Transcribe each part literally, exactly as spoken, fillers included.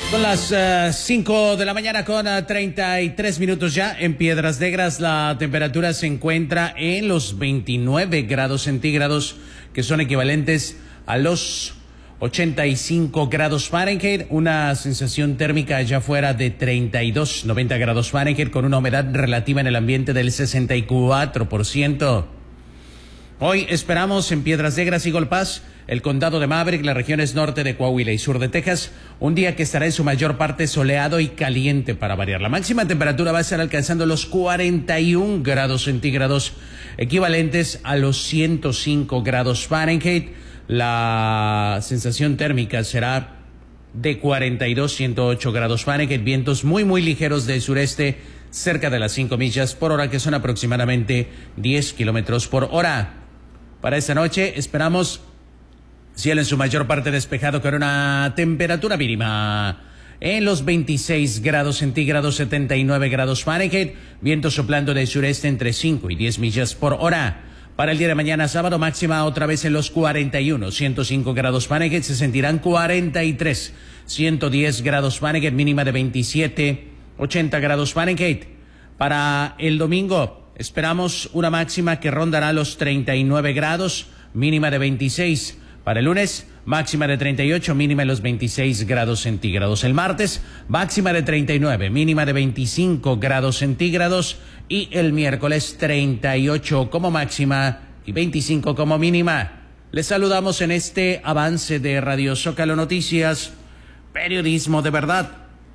Son las uh, cinco de la mañana con uh, treinta y tres minutos ya. En Piedras Negras la temperatura se encuentra en los veintinueve grados centígrados, que son equivalentes a los ochenta y cinco grados Fahrenheit. Una sensación térmica allá afuera de treinta y dos, noventa grados Fahrenheit, con una humedad relativa en el ambiente del sesenta y cuatro por ciento. Hoy esperamos en Piedras Negras y Golpaz, el condado de Maverick, las regiones norte de Coahuila y sur de Texas, un día que estará en su mayor parte soleado y caliente para variar. La máxima temperatura va a estar alcanzando los cuarenta y un grados centígrados, equivalentes a los ciento cinco grados Fahrenheit. La sensación térmica será de cuarenta y dos, ciento ocho grados Fahrenheit, vientos muy muy ligeros del sureste, cerca de las cinco millas por hora, que son aproximadamente diez kilómetros por hora. Para esta noche esperamos cielo en su mayor parte despejado, con una temperatura mínima en los veintiséis grados centígrados, setenta y nueve grados Fahrenheit, viento soplando del sureste entre cinco y diez millas por hora. Para el día de mañana sábado, máxima otra vez en los cuarenta y uno, ciento cinco grados Fahrenheit, se sentirán cuarenta y tres, ciento diez grados Fahrenheit, mínima de veintisiete, ochenta grados Fahrenheit. Para el domingo esperamos una máxima que rondará los treinta y nueve grados, mínima de veintiséis. Para el lunes, máxima de treinta y ocho, mínima de los veintiséis grados centígrados. El martes, máxima de treinta y nueve, mínima de veinticinco grados centígrados. Y el miércoles, treinta y ocho como máxima y veinticinco como mínima. Les saludamos en este avance de Radio Zócalo Noticias, periodismo de verdad.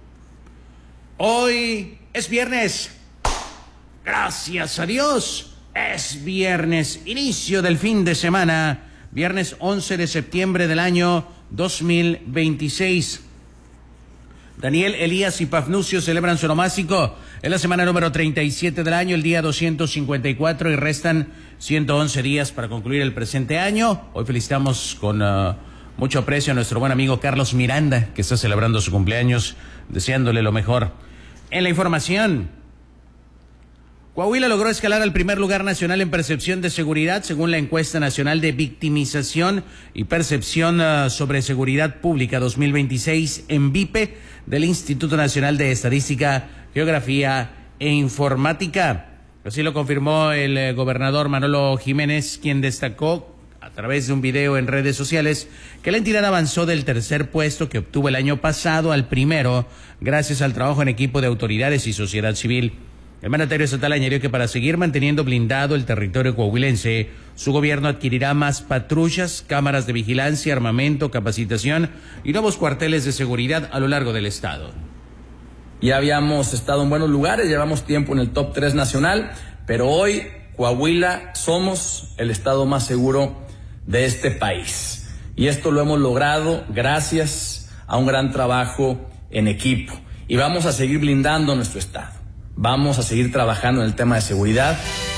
Hoy es viernes. Gracias a Dios, es viernes, inicio del fin de semana. Viernes once de septiembre del año dos mil veintiséis. Daniel, Elías y Pafnucio celebran su onomástico en la semana número treinta y siete del año, el día doscientos cincuenta y cuatro, y restan ciento once días para concluir el presente año. Hoy felicitamos con uh, mucho aprecio a nuestro buen amigo Carlos Miranda, que está celebrando su cumpleaños, deseándole lo mejor. En la información, Coahuila logró escalar al primer lugar nacional en percepción de seguridad, según la encuesta nacional de victimización y percepción uh, sobre seguridad pública dos mil veintiséis en V I P E del Instituto Nacional de Estadística, Geografía e Informática. Así lo confirmó el eh, gobernador Manolo Jiménez, quien destacó a través de un video en redes sociales que la entidad avanzó del tercer puesto que obtuvo el año pasado al primero, gracias al trabajo en equipo de autoridades y sociedad civil. El mandatario estatal añadió que para seguir manteniendo blindado el territorio coahuilense, su gobierno adquirirá más patrullas, cámaras de vigilancia, armamento, capacitación y nuevos cuarteles de seguridad a lo largo del estado. Ya habíamos estado en buenos lugares, llevamos tiempo en el top tres nacional, pero hoy Coahuila somos el estado más seguro de este país. Y esto lo hemos logrado gracias a un gran trabajo en equipo. Y vamos a seguir blindando nuestro estado. Vamos a seguir trabajando en el tema de seguridad.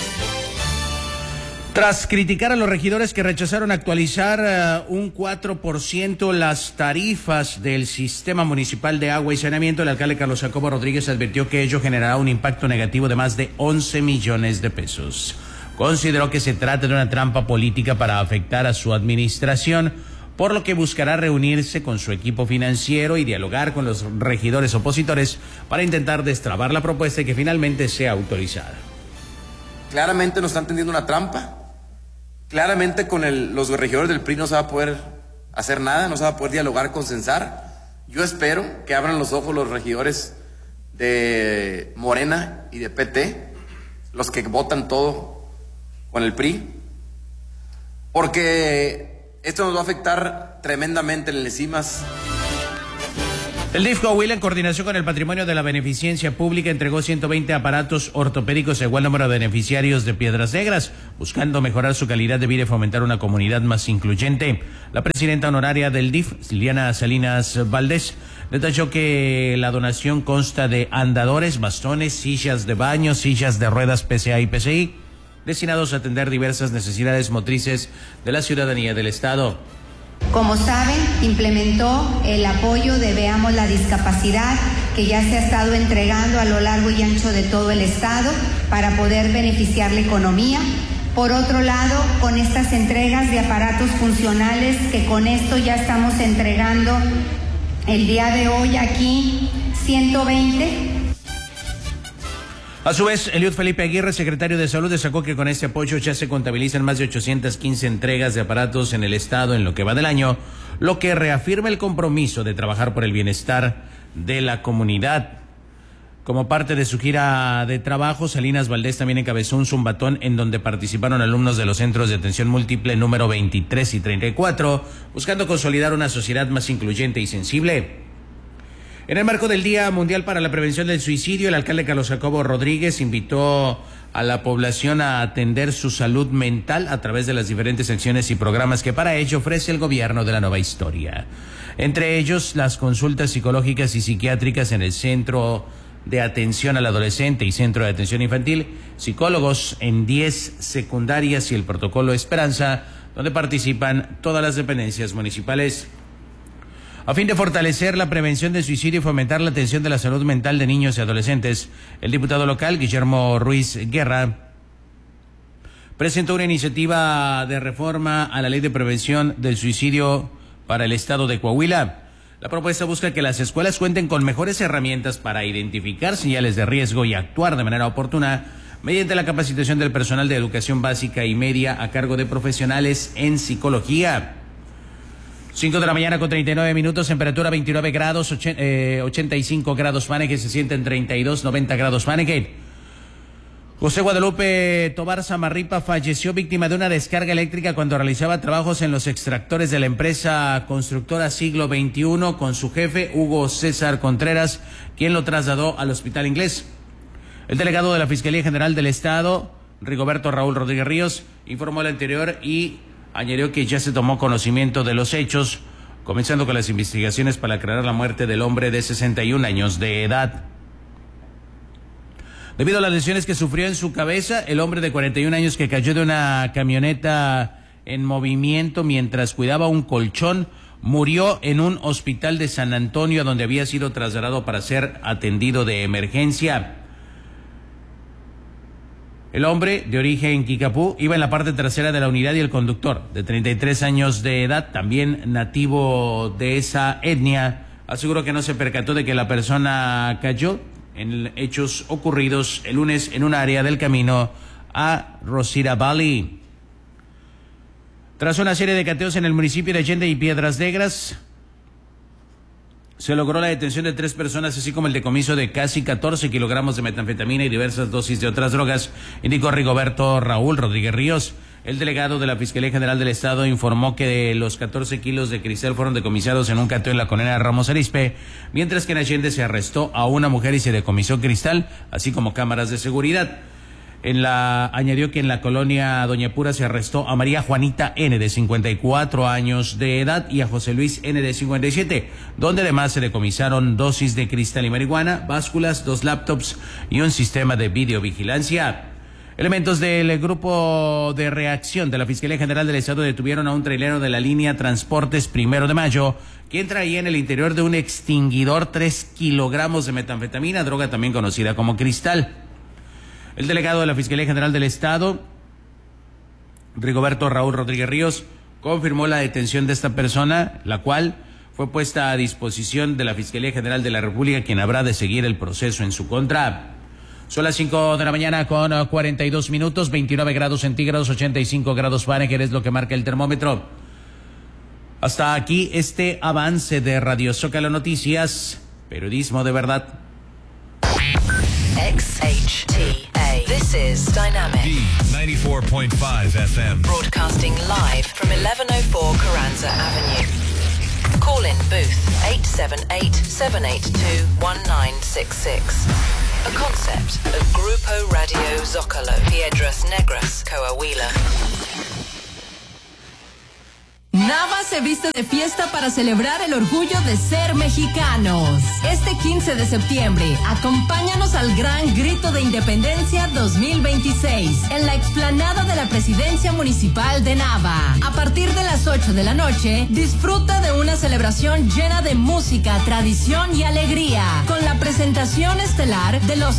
Tras criticar a los regidores que rechazaron actualizar uh, un cuatro por ciento las tarifas del sistema municipal de agua y saneamiento, el alcalde Carlos Jacobo Rodríguez advirtió que ello generará un impacto negativo de más de once millones de pesos. Consideró que se trata de una trampa política para afectar a su administración, por lo que buscará reunirse con su equipo financiero y dialogar con los regidores opositores para intentar destrabar la propuesta y que finalmente sea autorizada. Claramente nos están tendiendo una trampa. Claramente con el, los regidores del P R I no se va a poder hacer nada, no se va a poder dialogar, consensar. Yo espero que abran los ojos los regidores de Morena y de P T, los que votan todo con el P R I, porque esto nos va a afectar tremendamente en el CIMAS. El D I F Coahuila, en coordinación con el Patrimonio de la Beneficencia Pública, entregó ciento veinte aparatos ortopédicos a igual número de beneficiarios de Piedras Negras, buscando mejorar su calidad de vida y fomentar una comunidad más incluyente. La presidenta honoraria del D I F, Liliana Salinas Valdés, detalló que la donación consta de andadores, bastones, sillas de baño, sillas de ruedas P C A y P C I, destinados a atender diversas necesidades motrices de la ciudadanía del estado. Como saben, implementó el apoyo de Veamos la Discapacidad, que ya se ha estado entregando a lo largo y ancho de todo el estado para poder beneficiar la economía. Por otro lado, con estas entregas de aparatos funcionales, que con esto ya estamos entregando el día de hoy aquí ciento veinte. A su vez, Eliud Felipe Aguirre, secretario de Salud, destacó que con este apoyo ya se contabilizan más de ochocientas quince entregas de aparatos en el estado en lo que va del año, lo que reafirma el compromiso de trabajar por el bienestar de la comunidad. Como parte de su gira de trabajo, Salinas Valdés también encabezó un zumbatón en donde participaron alumnos de los centros de atención múltiple número veintitrés y treinta y cuatro, buscando consolidar una sociedad más incluyente y sensible. En el marco del Día Mundial para la Prevención del Suicidio, el alcalde Carlos Jacobo Rodríguez invitó a la población a atender su salud mental a través de las diferentes acciones y programas que para ello ofrece el gobierno de la nueva historia. Entre ellos, las consultas psicológicas y psiquiátricas en el Centro de Atención al Adolescente y Centro de Atención Infantil, psicólogos en diez secundarias y el protocolo Esperanza, donde participan todas las dependencias municipales. A fin de fortalecer la prevención del suicidio y fomentar la atención de la salud mental de niños y adolescentes, el diputado local, Guillermo Ruiz Guerra, presentó una iniciativa de reforma a la Ley de Prevención del Suicidio para el estado de Coahuila. La propuesta busca que las escuelas cuenten con mejores herramientas para identificar señales de riesgo y actuar de manera oportuna mediante la capacitación del personal de educación básica y media a cargo de profesionales en psicología. cinco de la mañana con treinta y nueve minutos, temperatura veintinueve grados, ochenta y cinco grados Fahrenheit, se sienten treinta y dos, noventa grados Fahrenheit. José Guadalupe Tobar Samarripa falleció víctima de una descarga eléctrica cuando realizaba trabajos en los extractores de la empresa constructora Siglo veintiuno con su jefe Hugo César Contreras, quien lo trasladó al Hospital Inglés. El delegado de la Fiscalía General del Estado, Rigoberto Raúl Rodríguez Ríos, informó lo anterior y añadió que ya se tomó conocimiento de los hechos, comenzando con las investigaciones para aclarar la muerte del hombre de sesenta y un años de edad. Debido a las lesiones que sufrió en su cabeza, el hombre de cuarenta y un años que cayó de una camioneta en movimiento mientras cuidaba un colchón, murió en un hospital de San Antonio donde había sido trasladado para ser atendido de emergencia. El hombre, de origen Kikapú, iba en la parte trasera de la unidad y el conductor, de treinta y tres años de edad, también nativo de esa etnia, aseguró que no se percató de que la persona cayó en hechos ocurridos el lunes en un área del camino a Rosita Valley. Tras una serie de cateos en el municipio de Allende y Piedras Negras, se logró la detención de tres personas, así como el decomiso de casi catorce kilogramos de metanfetamina y diversas dosis de otras drogas, indicó Rigoberto Raúl Rodríguez Ríos. El delegado de la Fiscalía General del Estado informó que de los catorce kilos de cristal fueron decomisados en un cateo en la colonia Ramos Arizpe, mientras que en Allende se arrestó a una mujer y se decomisó cristal, así como cámaras de seguridad. En la, añadió que en la colonia Doña Pura se arrestó a María Juanita N, de cincuenta y cuatro años de edad, y a José Luis N, de cincuenta y siete, donde además se decomisaron dosis de cristal y marihuana, básculas, dos laptops y un sistema de videovigilancia. Elementos del grupo de reacción de la Fiscalía General del Estado detuvieron a un trailero de la línea Transportes Primero de Mayo, quien traía en el interior de un extinguidor tres kilogramos de metanfetamina, droga también conocida como cristal. El delegado de la Fiscalía General del Estado, Rigoberto Raúl Rodríguez Ríos, confirmó la detención de esta persona, la cual fue puesta a disposición de la Fiscalía General de la República, quien habrá de seguir el proceso en su contra. Son las cinco de la mañana con cuarenta y dos minutos, veintinueve grados centígrados, ochenta y cinco grados Fahrenheit es lo que marca el termómetro. Hasta aquí este avance de Radio Zócalo Noticias, periodismo de verdad. X H T A. This is Dynamic. D ninety-four point five F M. Broadcasting live from eleven oh four Carranza Avenue. Call in booth eight seven eight, seven eight two, one nine six six. A concept of Grupo Radio Zócalo, Piedras Negras, Coahuila. Nava se viste de fiesta para celebrar el orgullo de ser mexicanos. Este quince de septiembre, acompáñanos al Gran Grito de Independencia dos mil veintiséis en la explanada de la Presidencia Municipal de Nava. A partir de las ocho de la noche, disfruta de una celebración llena de música, tradición y alegría, con la presentación estelar de los